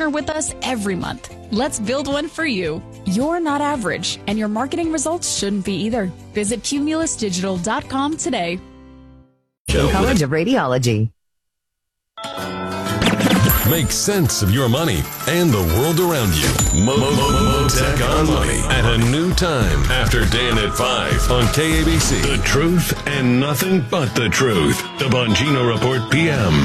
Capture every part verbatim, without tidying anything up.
partner with us every month. Let's build one for you. You're not average, and your marketing results shouldn't be either. Visit cumulus digital dot com today. College of Radiology. Make sense of your money and the world around you. Mo, Mo, Mo, Mo Tech on Money at a new time after Dan at five on K A B C. The truth and nothing but the truth. The Bongino Report P M.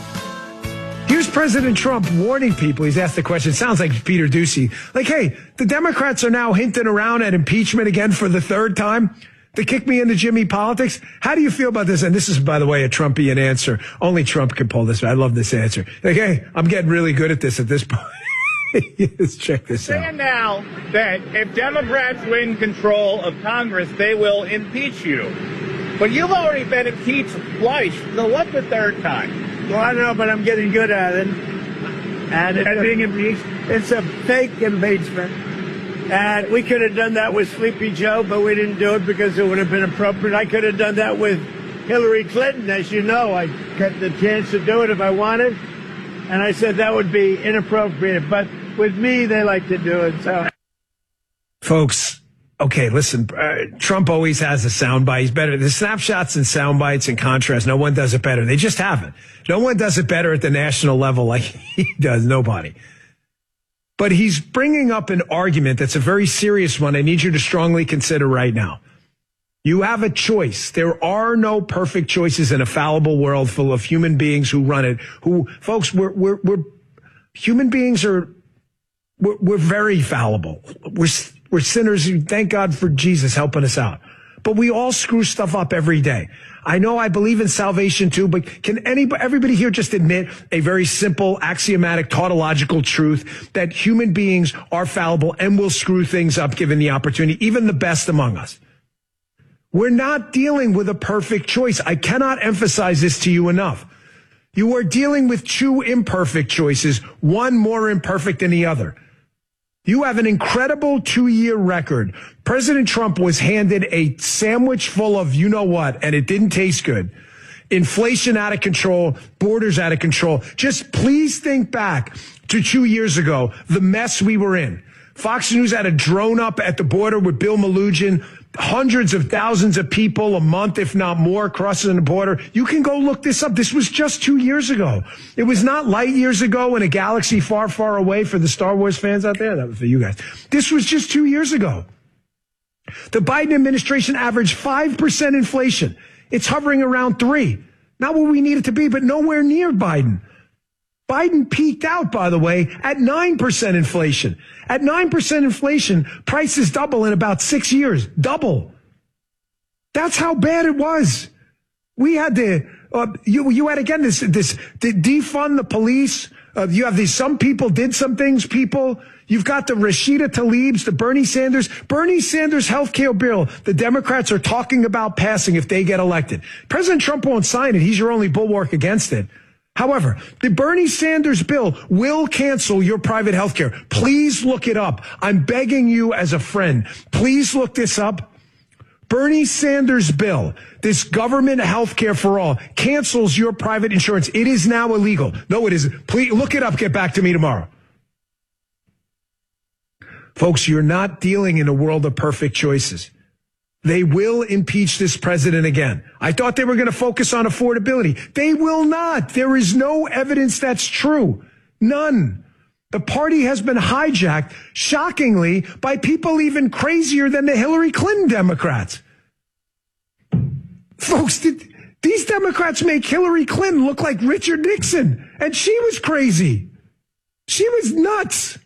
Here's President Trump warning people. He's asked the question. Sounds like Peter Doocy. Like, hey, the Democrats are now hinting around at impeachment again for the third time. They kick me into Jimmy politics. How do you feel about this? And this is, by the way, a Trumpian answer. Only Trump can pull this. I love this answer. Like, hey, I'm getting really good at this at this point. Let's check this out. Saying now that if Democrats win control of Congress, they will impeach you. But you've already been impeached twice. So what the third time? Well, I don't know, but I'm getting good at it. And it's, being impeached. It's a fake impeachment. And we could have done that with Sleepy Joe, but we didn't do it because it would have been appropriate. I could have done that with Hillary Clinton. As you know, I got the chance to do it if I wanted. And I said that would be inappropriate. But with me, they like to do it. So, folks, okay, listen, uh, Trump always has a soundbite. He's better. The snapshots and sound bites and contrast, no one does it better. They just haven't. No one does it better at the national level like he does. Nobody. But he's bringing up an argument that's a very serious one I need you to strongly consider right now. You have a choice. There are no perfect choices in a fallible world full of human beings who run it. Who, folks, we're, we're, we're human beings are, we're, we're very fallible. We're, we're sinners. Thank God for Jesus helping us out. But we all screw stuff up every day. I know I believe in salvation too, but can anybody, everybody here just admit a very simple, axiomatic, tautological truth that human beings are fallible and will screw things up given the opportunity, even the best among us? We're not dealing with a perfect choice. I cannot emphasize this to you enough. You are dealing with two imperfect choices, one more imperfect than the other. You have an incredible two-year record. President Trump was handed a sandwich full of you know what, and it didn't taste good. Inflation out of control, borders out of control. Just please think back to two years ago, the mess we were in. Fox News had a drone up at the border with Bill Malugin. Hundreds of thousands of people a month, if not more, crossing the border. You can go look this up. This was just two years ago. It was not light years ago in a galaxy far, far away for the Star Wars fans out there. That was for you guys. This was just two years ago. The Biden administration averaged five percent inflation. It's hovering around three. Not what we need it to be, but nowhere near Biden. Biden peaked out, by the way, at nine percent inflation. At nine percent inflation, prices double in about six years. Double. That's how bad it was. We had to, uh, you, you had again this, this, to defund the police. Uh, you have these, some people did some things, people. You've got the Rashida Tlaibs, the Bernie Sanders, Bernie Sanders healthcare bill. The Democrats are talking about passing if they get elected. President Trump won't sign it. He's your only bulwark against it. However, the Bernie Sanders bill will cancel your private health care. Please look it up. I'm begging you as a friend. Please look this up. Bernie Sanders bill, this government health care for all, cancels your private insurance. It is now illegal. No, it isn't. Please look it up. Get back to me tomorrow. Folks, you're not dealing in a world of perfect choices. They will impeach this president again. I thought they were going to focus on affordability. They will not. There is no evidence that's true. None. The party has been hijacked, shockingly, by people even crazier than the Hillary Clinton Democrats. Folks, did, these Democrats make Hillary Clinton look like Richard Nixon, and she was crazy. She was nuts.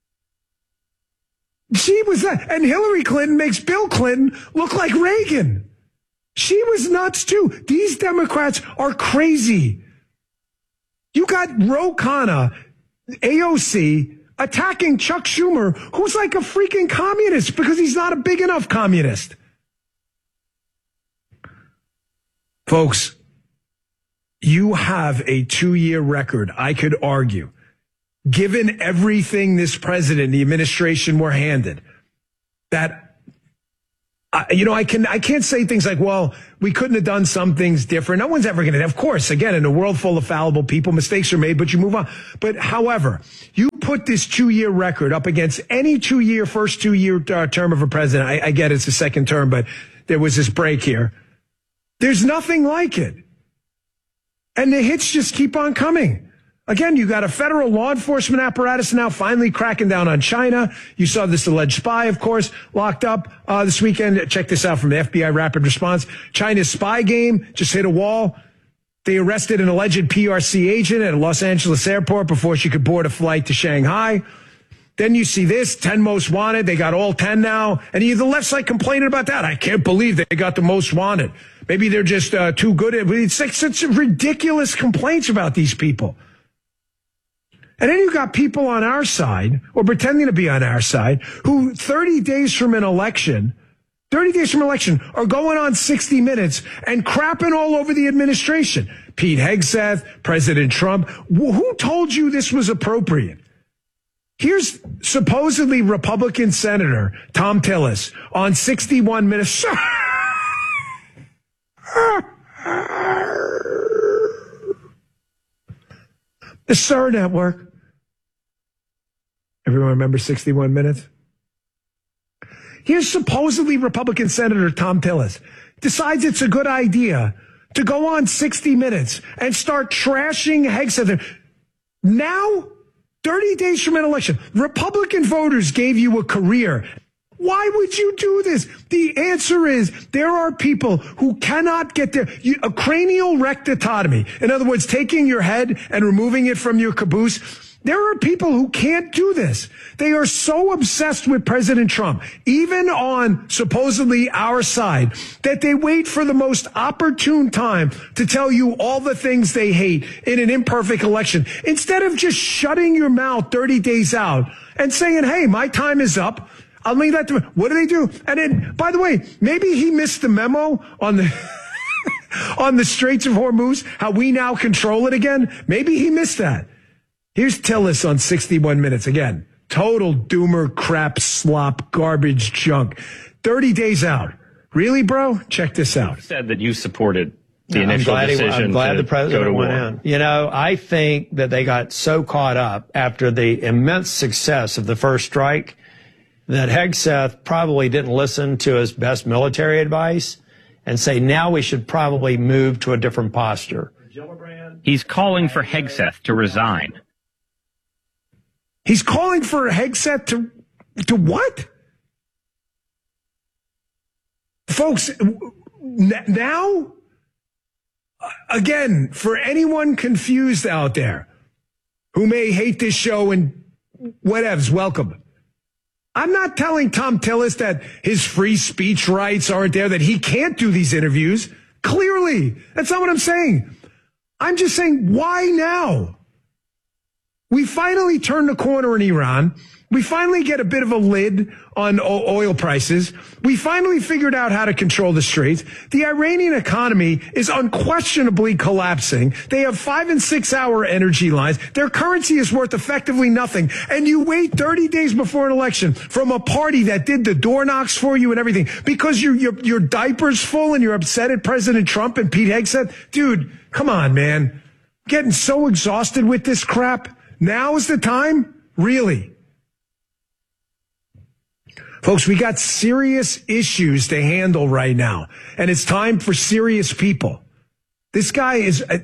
She was that, and Hillary Clinton makes Bill Clinton look like Reagan. She was nuts too. These Democrats are crazy. You got Ro Khanna, A O C, attacking Chuck Schumer, who's like a freaking communist because he's not a big enough communist. Folks, you have a two-year record, I could argue. Given everything this president and the administration were handed, that uh, you know, I can, I can't say things like, well, we couldn't have done some things different. No one's ever going to, of course, again, in a world full of fallible people, mistakes are made, but you move on. But however, you put this two-year record up against any two-year, first two-year uh, term of a president. I, I get it's a second term, but there was this break here. There's nothing like it. And the hits just keep on coming. Again, you got a federal law enforcement apparatus now finally cracking down on China. You saw this alleged spy, of course, locked up uh, this weekend. Check this out from the F B I Rapid Response. China's spy game just hit a wall. They arrested an alleged P R C agent at a Los Angeles airport before she could board a flight to Shanghai. Then you see this, ten most wanted. They got all ten now. And you, the left side complaining about that. I can't believe they got the most wanted. Maybe they're just uh, too good at it. It's like such ridiculous complaints about these people. And then you got people on our side, or pretending to be on our side, who thirty days from an election, thirty days from an election, are going on sixty minutes and crapping all over the administration. Pete Hegseth, President Trump. Who told you this was appropriate? Here's supposedly Republican Senator Thom Tillis on sixty-one minutes. The S R Network. Everyone remember sixty-one minutes? Here's supposedly Republican Senator Thom Tillis decides it's a good idea to go on sixty minutes and start trashing Hegseth. Now, thirty days from an election, Republican voters gave you a career. Why would you do this? The answer is there are people who cannot get their, you, a cranial rectotomy. In other words, taking your head and removing it from your caboose. There are people who can't do this. They are so obsessed with President Trump, even on supposedly our side, that they wait for the most opportune time to tell you all the things they hate in an imperfect election, instead of just shutting your mouth thirty days out and saying, hey, my time is up. I'll leave that to, what do they do? And then, by the way, maybe he missed the memo on the, on the Straits of Hormuz, how we now control it again. Maybe he missed that. Here's Tillis on sixty-one minutes. Again, total doomer, crap, slop, garbage, junk. thirty days out. Really, bro? Check this out. You said that you supported the I'm initial glad decision he, I'm glad to the president go to went war. in. You know, I think that they got so caught up after the immense success of the first strike that Hegseth probably didn't listen to his best military advice and say, now we should probably move to a different posture. He's calling for Hegseth to resign. He's calling for Hegseth to, to what? Folks, now, again, for anyone confused out there who may hate this show and whatevs, welcome. I'm not telling Thom Tillis that his free speech rights aren't there, that he can't do these interviews. Clearly, that's not what I'm saying. I'm just saying, why now? We finally turned the corner in Iran. We finally get a bit of a lid on oil prices. We finally figured out how to control the Straits. The Iranian economy is unquestionably collapsing. They have five and six hour energy lines. Their currency is worth effectively nothing. And you wait thirty days before an election from a party that did the door knocks for you and everything because your, your, your diaper's full and you're upset at President Trump and Pete Hegseth. Dude, come on, man. Getting so exhausted with this crap. Now is the time? Really? Folks, we got serious issues to handle right now, and it's time for serious people. This guy is... Uh,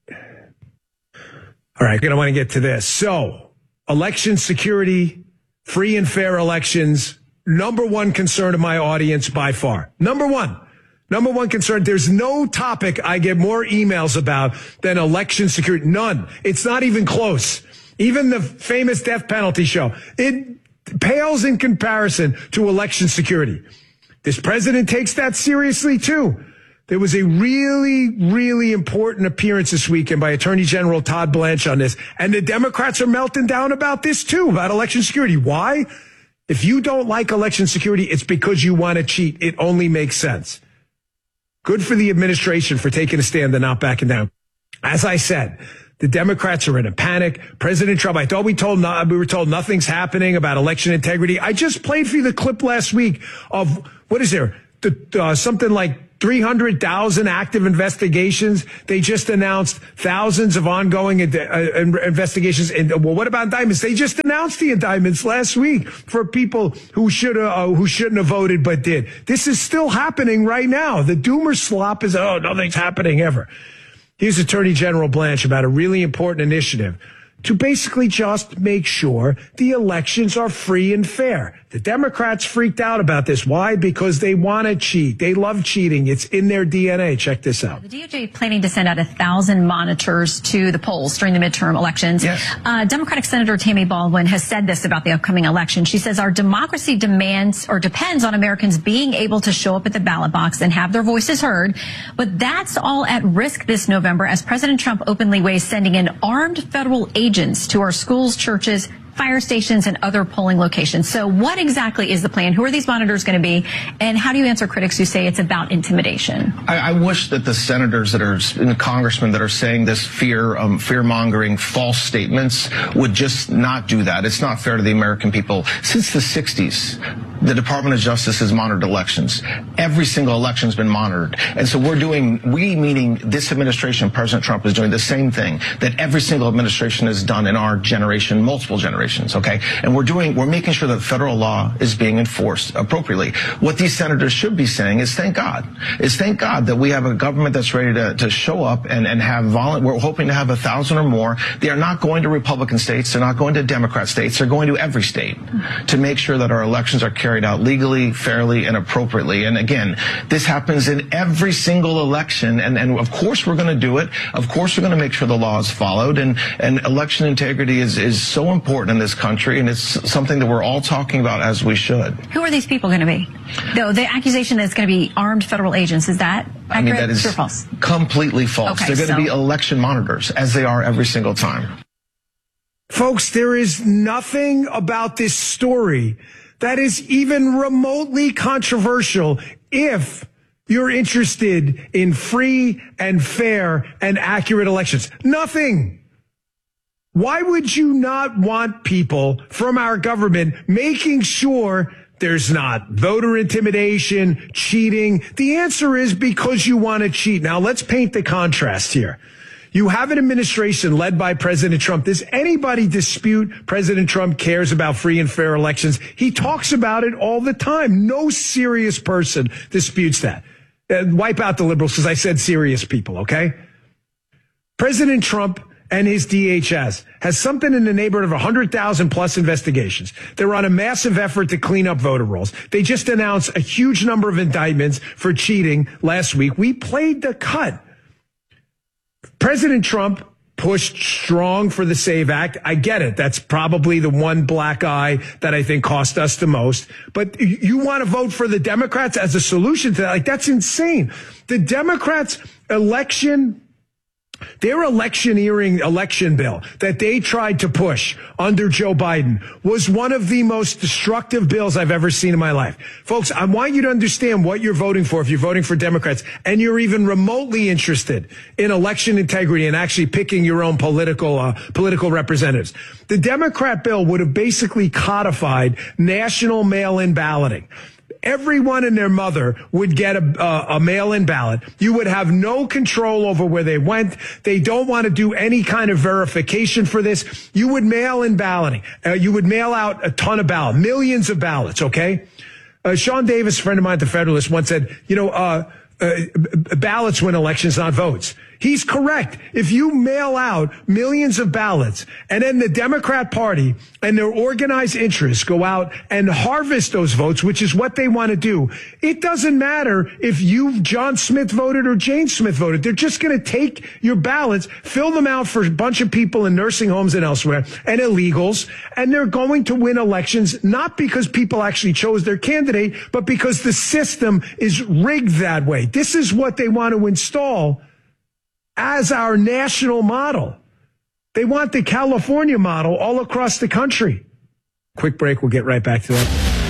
all right, I want to get to this. So, election security, free and fair elections, number one concern of my audience by far. Number one. Number one concern, there's no topic I get more emails about than election security. None. It's not even close. Even the famous death penalty show. It pales in comparison to election security. This president takes that seriously, too. There was a really, really important appearance this weekend by Attorney General Todd Blanche on this. And the Democrats are melting down about this, too, about election security. Why? If you don't like election security, it's because you want to cheat. It only makes sense. Good for the administration for taking a stand and not backing down. As I said, the Democrats are in a panic. President Trump, I thought we told not, we were told nothing's happening about election integrity. I just played for you the clip last week of, what is there, uh, something like three hundred thousand active investigations. They just announced thousands of ongoing uh, investigations. And well, what about indictments? They just announced the indictments last week for people who should uh, who shouldn't have voted but did. This is still happening right now. The doomer slop is, oh, nothing's happening ever. Here's Attorney General Blanche about a really important initiative to basically just make sure the elections are free and fair. The Democrats freaked out about this. Why? Because they want to cheat. They love cheating. It's in their D N A. Check this out. The D O J planning to send out a thousand monitors to the polls during the midterm elections. Yes. Uh, Democratic Senator Tammy Baldwin has said this about the upcoming election. She says our democracy demands or depends on Americans being able to show up at the ballot box and have their voices heard. But that's all at risk this November as President Trump openly weighs sending in armed federal agents to our schools, churches, fire stations, and other polling locations. So what exactly is the plan? Who are these monitors going to be? And how do you answer critics who say it's about intimidation? I, I wish that the senators that are, and the congressmen that are saying this fear, um, fear-mongering false statements would just not do that. It's not fair to the American people. Since the sixties, the Department of Justice has monitored elections. Every single election has been monitored. And so we're doing, we meaning this administration, President Trump is doing the same thing that every single administration has done in our generation, multiple generations, okay? And we're doing, we're making sure that federal law is being enforced appropriately. What these senators should be saying is thank God. Is thank God that we have a government that's ready to, to show up and, and have violent, we're hoping to have a thousand or more. They are not going to Republican states. They're not going to Democrat states. They're going to every state to make sure that our elections are carried out legally, fairly, and appropriately. And again, this happens in every single election. And, and of course we're going to do it. Of course we're going to make sure the law is followed. And, and election integrity is, is so important in this country. And it's something that we're all talking about as we should. Who are these people going to be? Though the accusation that it's going to be armed federal agents, is that accurate? I mean, that is or false? Completely false. Okay, They're going to so- be election monitors, as they are every single time. Folks, there is nothing about this story that is even remotely controversial if you're interested in free and fair and accurate elections. Nothing. Why would you not want people from our government making sure there's not voter intimidation, cheating? The answer is because you want to cheat. Now, let's paint the contrast here. You have an administration led by President Trump. Does anybody dispute President Trump cares about free and fair elections? He talks about it all the time. No serious person disputes that. Uh, wipe out the liberals because I said serious people, okay? President Trump and his D H S has something in the neighborhood of one hundred thousand plus investigations. They're on a massive effort to clean up voter rolls. They just announced a huge number of indictments for cheating last week. We played the cut. President Trump pushed strong for the SAVE Act. I get it. That's probably the one black eye that I think cost us the most. But you want to vote for the Democrats as a solution to that? Like, that's insane. The Democrats' election Their electioneering election bill that they tried to push under Joe Biden was one of the most destructive bills I've ever seen in my life. Folks, I want you to understand what you're voting for if you're voting for Democrats and you're even remotely interested in election integrity and actually picking your own political uh, political representatives. The Democrat bill would have basically codified national mail-in balloting. Everyone and their mother would get a, a, a mail-in ballot. You would have no control over where they went. They don't want to do any kind of verification for this. You would mail in balloting. Uh, you would mail out a ton of ballots, millions of ballots, okay? Uh, Sean Davis, a friend of mine at the Federalist, once said, you know, uh, uh, ballots win elections, not votes. He's correct. If you mail out millions of ballots and then the Democrat Party and their organized interests go out and harvest those votes, which is what they want to do, it doesn't matter if you, John Smith, voted or Jane Smith voted. They're just going to take your ballots, fill them out for a bunch of people in nursing homes and elsewhere and illegals, and they're going to win elections, not because people actually chose their candidate, but because the system is rigged that way. This is what they want to install as our national model. They want the California model all across the country. Quick break. We'll get right back to that.